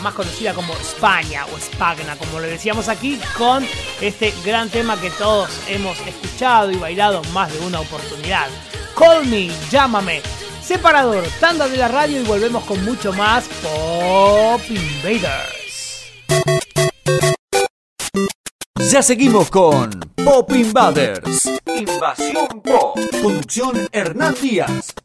más conocida como España o Spagna, como lo decíamos aquí, con este gran tema que todos hemos escuchado y bailado más de una oportunidad. Call Me, llámame. Separador, tanda de la radio y volvemos con mucho más Pop Invaders. Ya seguimos con Pop Invaders. Invasión Pop. Conducción Hernán Díaz.